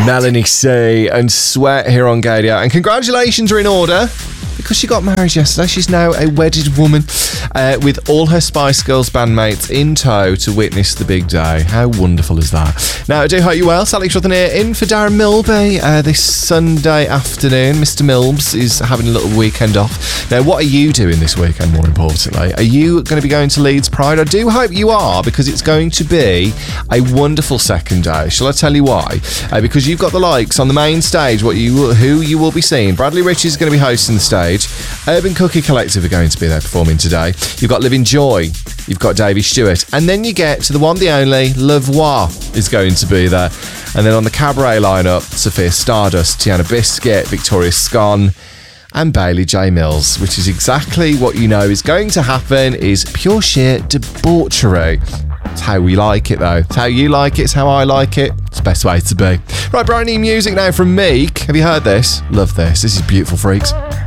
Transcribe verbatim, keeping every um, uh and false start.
Melanie C and Sweat here on Gadio. And congratulations are in order because she got married yesterday. She's now a wedded woman uh, with all her Spice Girls bandmates in tow to witness the big day. How wonderful is that? Now, I do hope you well. Sally Trothan here in for Darren Milby uh, this Sunday afternoon. Mister Milbs is having a little weekend off. Now, what are you doing this weekend, more importantly? Are you going to be going to Leeds Pride? I do hope you are, because it's going to be a wonderful second day. Shall I tell you why? Uh, because you've got the likes on the main stage, what you who you will be seeing. Bradley Rich is going to be hosting the stage. Urban Cookie Collective are going to be there performing today. You've got Living Joy. You've got Davey Stewart. And then you get to the one, the only, Lavoie is going to be there. And then on the cabaret lineup, Sophia Stardust, Tiana Biscuit, Victoria Scone, and Bailey J. Mills, which is exactly what you know is going to happen, is pure sheer debauchery. It's how we like it, though. It's how you like it. It's how I like it. It's the best way to be. Right, brand new music now from Meek. Have you heard this? Love this. This is Beautiful Freaks.